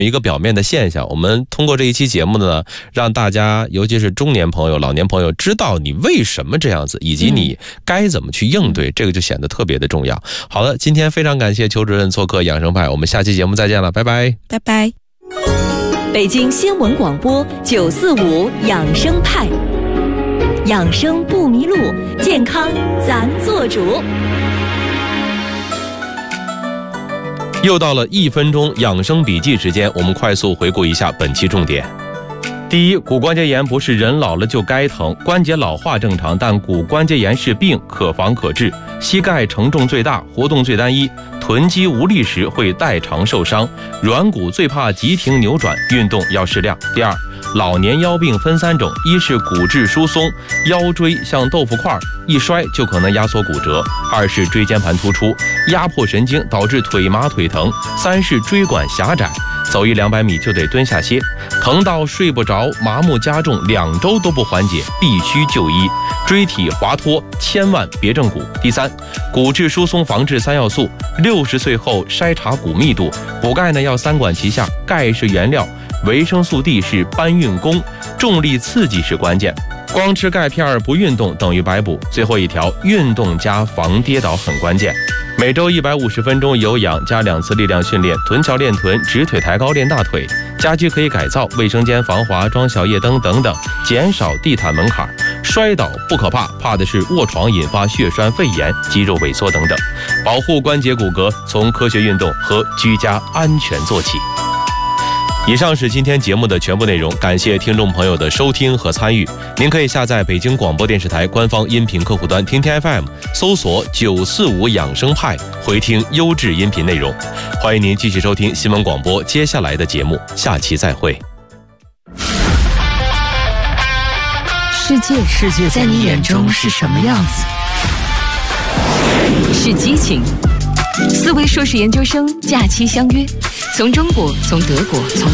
一个表面的现象，我们通过这一期节目呢，让大家尤其是中年朋友、老年朋友知道你为什么这样子，以及你该怎么去应对，这个就显得特别的重要。好了，今天非常感谢邱主任做客养生派，我们下期节目再见了，拜拜， 拜拜。 北京新闻广播945养生派，养生不迷路，健康咱做主。 又到了1分钟养生笔记时间，我们快速回顾一下本期重点。第一，骨关节炎不是人老了就该疼，关节老化正常，但骨关节炎是病，可防可治。膝盖承重最大，活动最单一，臀肌无力时会代偿受伤，软骨最怕急停扭转，运动要适量。第二，老年腰病分3种，一是骨质疏松，腰椎像豆腐块，一摔就可能压缩骨折；二是椎间盘突出，压迫神经导致腿麻腿疼；三是椎管狭窄，走100-200米就得蹲下歇，疼到睡不着，麻木加重，2周都不缓解，必须就医。椎体滑脱千万别正骨。第三，骨质疏松防治3要素：60岁后筛查骨密度，补钙呢要3管齐下，钙是原料，维生素 D 是搬运工，重力刺激是关键。光吃钙片不运动等于白补。最后一条，运动加防跌倒很关键。每周150分钟有氧加2次力量训练，臀桥练臀，直腿抬高练大腿。家居可以改造，卫生间防滑，装小夜灯等等，减少地毯门槛。摔倒不可怕，怕的是卧床引发血栓肺炎、肌肉萎缩等等。保护关节骨骼，从科学运动和居家安全做起。以上是今天节目的全部内容，感谢听众朋友的收听和参与。您可以下载北京广播电视台官方音频客户端听听 FM， 搜索945养生派，回听优质音频内容。欢迎您继续收听新闻广播接下来的节目，下期再会。 世界在你眼中是什么样子？ 是激情。4位硕士研究生假期相约，从中国，从德国，从